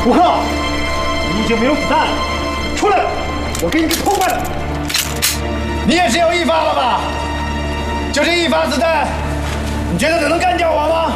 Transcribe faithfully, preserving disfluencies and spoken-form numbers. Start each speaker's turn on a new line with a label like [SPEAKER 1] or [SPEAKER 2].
[SPEAKER 1] 胡克，你已经没有子弹了，出来，我给你个痛快的。
[SPEAKER 2] 你也只有一发了吧？就这一发子弹，你觉得能干掉我吗？